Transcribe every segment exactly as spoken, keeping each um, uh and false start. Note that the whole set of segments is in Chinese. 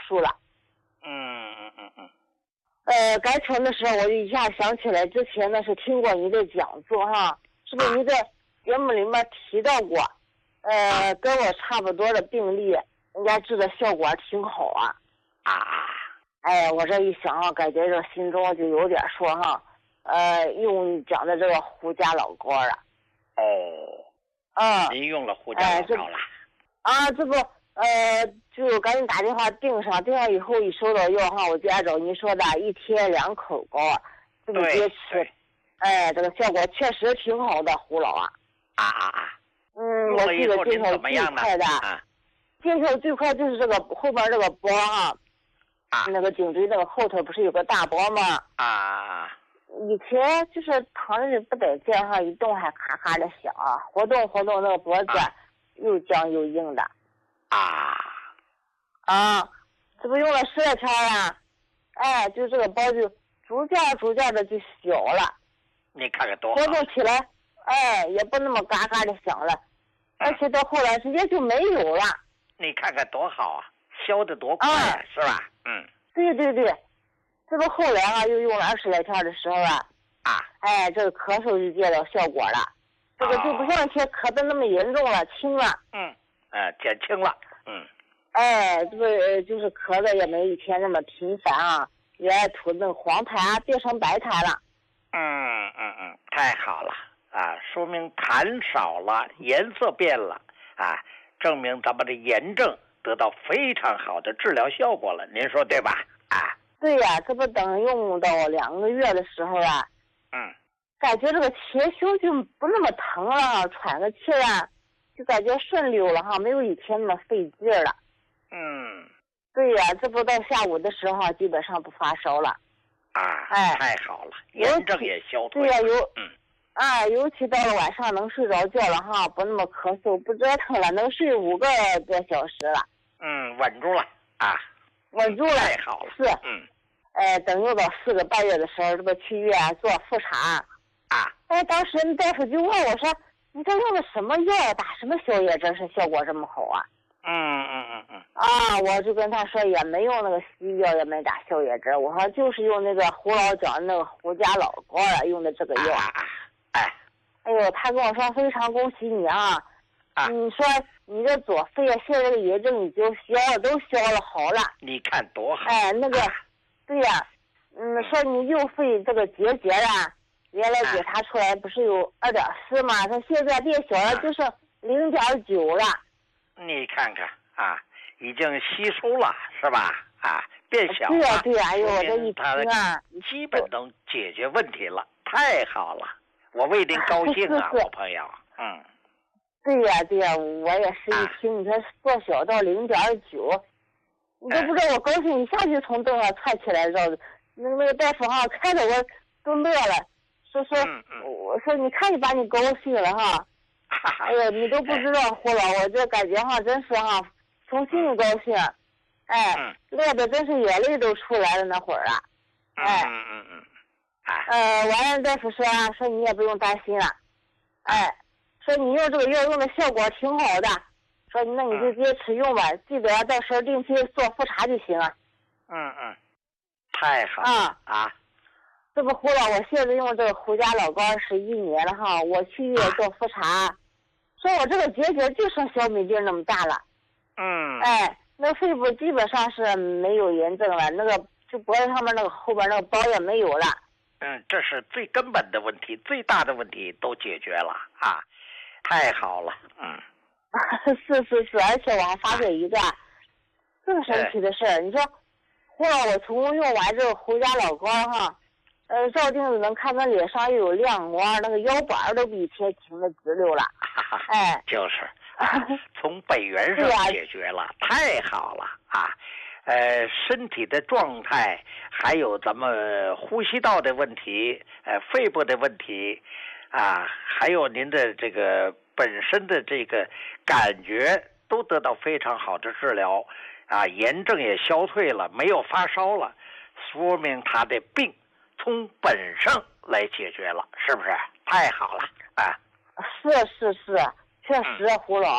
束了。 嗯嗯嗯嗯。 呃，该称的时候我就一下想起来，之前呢是听过你的讲座哈，是不是你在节目里面提到过？呃，跟我差不多的病例，人家治的效果挺好啊。 啊。 哎，我这一想啊，感觉这心中就有点说哈，呃，用讲的这个胡家老膏了。 哦。 嗯。 您用了胡家老膏了？ 哎、啊，这不。呃，就赶紧打电话订上，订上以后一收到药哈，我就按照你说的，一天两口膏，这么别吃。哎，这个效果确实挺好的，胡老啊。 啊啊啊！ 嗯，我记得见效最快的， 啊、 见效最快就是这个后边这个包哈， 啊， 那个颈椎那个后头不是有个大包吗？ 啊。 以前就是躺着不得劲哈，一动还咔咔的响，活动活动那个脖子、啊、又僵又硬的。 啊啊，这不用了十来天了，哎，就这个包就逐渐逐渐的就小了。 你看看多好。 活动起来，哎，也不那么嘎嘎的响了，而且到后来直接就没有了。 你看看多好啊，消得多快啊，是吧？嗯。 对对对，这不后来啊，又用了二十来天的时候啊， 啊， 哎，这个咳嗽就见到效果了，这个就不像以前咳得那么严重了，轻了。 嗯，呃，减轻了。嗯。 哎，这个就是咳的也没以前那么频繁啊，原来吐那个黄痰啊变成白痰了。 嗯嗯嗯，太好了啊，说明痰少了，颜色变了啊，证明咱们的炎症得到非常好的治疗效果了，您说对吧？啊， 对呀、啊，这不等用到两个月的时候啊， 嗯， 感觉这个前胸就不那么疼了，喘个气啊，就感觉顺溜了哈，没有以前那么费劲了。 嗯， 对呀、啊，这不到下午的时候基本上不发烧了。 啊， 哎， 太好了，炎症也消退了。 对呀、啊，有， 嗯， 啊，尤其到了晚上能睡着觉了哈，不那么咳嗽，不折腾了，能睡五个多小时了。 嗯，稳住了啊， 稳住了， 太好了。 是， 嗯， 哎，等用到四个半月的时候，这不去医院做复查啊， 哎，当时大夫就问我说：“你这用的什么药，打什么消炎针，是效果这么好啊？” 嗯嗯嗯嗯。 啊，我就跟他说也没用那个西医药，也没打消炎针，我说就是用那个胡老讲的那个胡家老膏啊，用的这个药。 啊，哎， 哎呦，他跟我说非常恭喜你啊！ 啊， 你说你这左肺啊，现在这个炎症已经消了，都消了好了。 你看多好！ 哎，那个，啊、对呀、啊，嗯，说你右肺这个结节啊，原来检查出来不是有二点四吗？他现在变小了，就剩零点九了。 你看看啊，已经吸收了是吧？啊，变小了。 对呀、啊、对呀、啊，哎呦，我这一听啊， 基本能解决问题了，太好了！我为您高兴啊， 是是我朋友。嗯。 对呀、啊、对呀、啊，我也是一听，你看缩小到零点九，你都不知道我高兴，一下就从凳上窜起来，知道那那个大夫哈看着我都乐了，说说， 嗯嗯、 我说你看你把你高兴了哈，哎呀，你都不知道胡老，我这感觉哈真是哈从心里高兴，哎， 嗯、 乐的真是眼泪都出来了那会儿啊，哎， 嗯嗯嗯，哎， 呃，完了大夫说说你也不用担心了，哎。说你用这个药用的效果挺好的，说那你就坚持用吧，嗯、记得到时候定期做复查就行了。 嗯嗯，太好了啊啊！ 这不胡了，我现在用这个胡家老膏是一年了哈，我去医院做复查，说我这个结节就剩小米粒那么大了。 嗯。 哎，那肺部基本上是没有炎症了，那个就脖子上面那个后边那个包也没有了。 嗯，这是最根本的问题，最大的问题都解决了啊！太好了，嗯， 是是是，而且我还发现一个更神奇的事儿，你说，后来我从用完这个胡家老膏哈，呃，照镜子能看到脸上又有亮光，那个腰板都比以前挺的直溜了，哎， 就是，啊、从本源上解决了，太好了啊！呃，身体的状态，还有咱们呼吸道的问题，呃，肺部的问题。啊，还有您的这个本身的这个感觉都得到非常好的治疗，啊，炎症也消退了，没有发烧了，说明他的病从本上来解决了，是不是？太好了啊！ 是是是，确实胡老啊，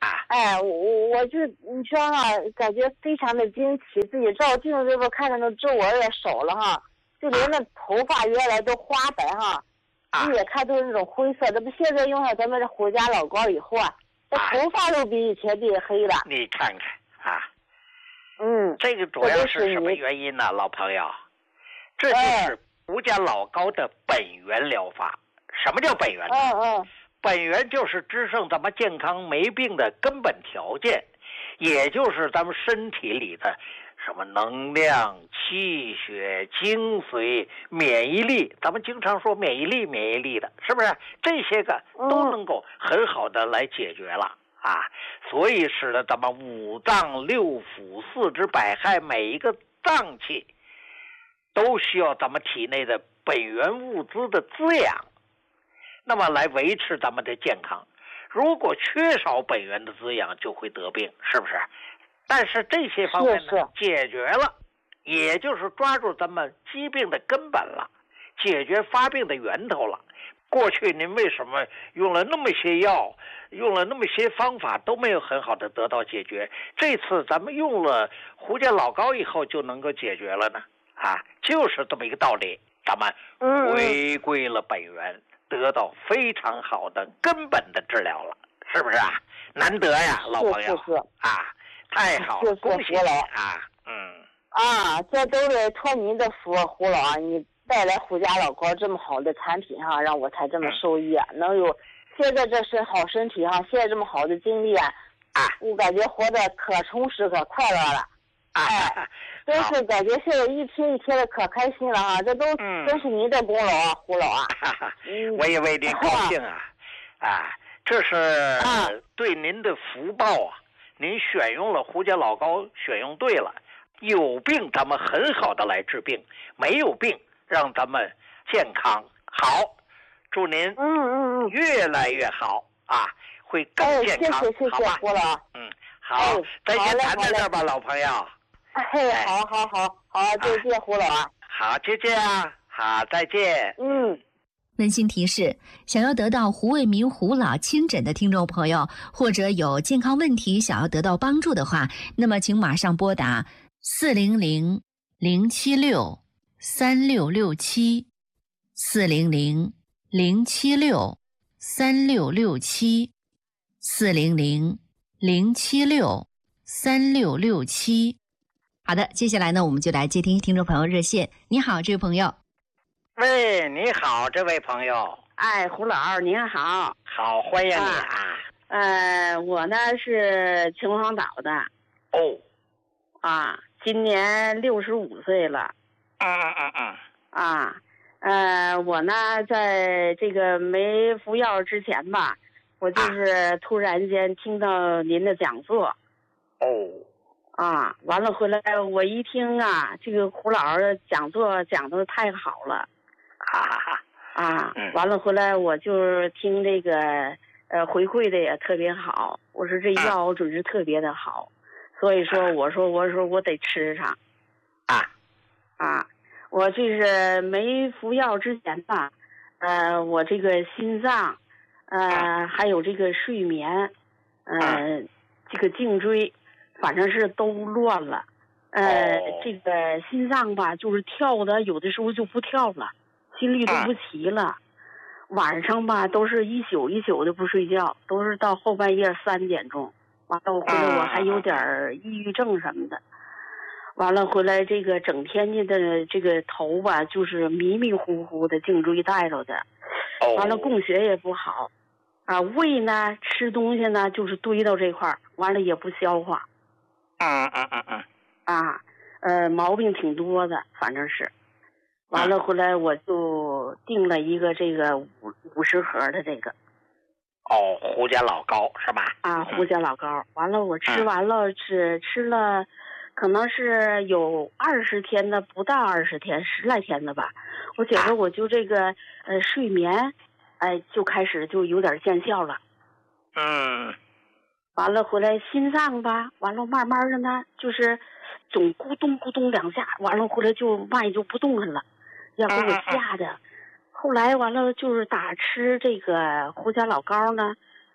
啊。 哎，我我就你说哈，感觉非常的惊奇，自己照镜子这边看着那皱纹也少了哈，就连那头发原来都花白哈， 啊， 一眼看都是那种灰色，这不现在用上咱们这胡家老膏以后啊，这头发都比以前变黑了。 你看看啊， 嗯， 这个主要是什么原因呢，老朋友？这就是胡家老膏的本源疗法。什么叫本源呢？ 嗯嗯。 本源就是支撑咱们健康没病的根本条件，也就是咱们身体里的什么能量、气血、精髓、免疫力，咱们经常说免疫力、免疫力的，是不是？这些个都能够很好的来解决了啊！所以使得咱们五脏六腑、四肢百骸每一个脏器都需要咱们体内的本源物资的滋养。那么来维持咱们的健康，如果缺少本源的滋养，就会得病，是不是？但是这些方面呢，解决了，也就是抓住咱们疾病的根本了，解决发病的源头了。过去您为什么用了那么些药，用了那么些方法都没有很好的得到解决？这次咱们用了胡家老膏以后就能够解决了呢？啊，就是这么一个道理，咱们回归了本源。得到非常好的根本的治疗了，是不是啊？难得呀，老朋友。 是是是啊，太好了，恭喜你啊！嗯。 啊，这都是托您的福，胡老啊，你带来胡家老膏这么好的产品哈、啊，让我才这么受益啊，嗯、能有现在这是好身体哈、啊，现在这么好的精力啊， 啊， 我感觉活得可充实可快乐了。 哎， 真是感觉现在一天一天的可开心了啊！这都真是您的功劳啊，胡老啊！ 嗯、我也为您高兴啊！啊，这是对您的福报啊！您选用了胡家老膏，选用对了。有病咱们很好的来治病，没有病让咱们健康好。祝您嗯嗯嗯越来越好啊，会更健康， 哎、谢谢谢谢胡老。 嗯，好，咱先谈到这儿吧，老朋友。 嘿，好好好好，再见，胡老啊！ 好，再见啊！好，再见。 嗯。 温馨提示：想要得到胡卫民胡老亲诊的听众朋友，或者有健康问题想要得到帮助的话，那么请马上拨打四零零零七六三六六七四零零零七六三六六七四零零零七六三六六七。好的，接下来呢，我们就来接听听众朋友热线。你好，这位朋友。 喂，你好，这位朋友。 哎，胡老您好。 好，欢迎你啊。 啊呃，我呢是秦皇岛的。 哦。 啊，今年六十五岁了。 嗯嗯嗯嗯。 啊，呃，我呢在这个没服药之前吧，我就是突然间听到您的讲座。 哦。 啊，完了回来我一听啊，这个胡老师讲座讲的太好了， 哈哈哈啊，完了回来我就听这个呃回馈的也特别好，我说这药准是特别的好，所以说我说我说我得吃上， 啊啊，我这是没服药之前吧，呃，我这个心脏，呃，还有这个睡眠，呃，这个颈椎。反正是都乱了，呃， 哦、 这个心脏吧，就是跳的有的时候就不跳了，心率都不齐了。啊、晚上吧，都是一宿一宿的不睡觉，都是到后半夜三点钟。完了回来我还有点抑郁症什么的。完了回来这个整天的这个头吧，就是迷迷糊糊的，颈椎带着的。完了供血也不好，啊，胃呢吃东西呢就是堆到这块儿，完了也不消化。 嗯嗯嗯嗯， 啊，呃，毛病挺多的，反正是，完了回来我就订了一个这个五五十盒的这个。 哦，胡家老膏是吧？ 啊，胡家老膏，完了我吃完了，吃吃了，可能是有二十天的，不到二十天，十来天的吧。我觉得我就这个呃睡眠，哎，就开始就有点见效了。 嗯。 完了回来心脏吧，完了慢慢的呢，就是总咕咚咕咚两下，完了回来就脉就不动了，要给我吓的。后来完了就是打吃这个胡家老膏呢，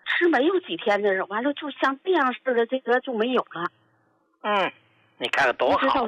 吃没有几天的，完了就像这样似的，这个就没有了。 嗯，你看看多好。